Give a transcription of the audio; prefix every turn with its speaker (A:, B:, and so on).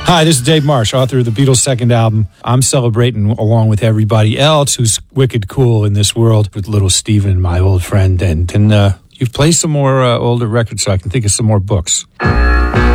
A: Hi, this is Dave Marsh, author of the Beatles' second album. I'm celebrating along with everybody else who's wicked cool in this world with little Steven, my old friend. And you've played some more older records so I can think of some more books.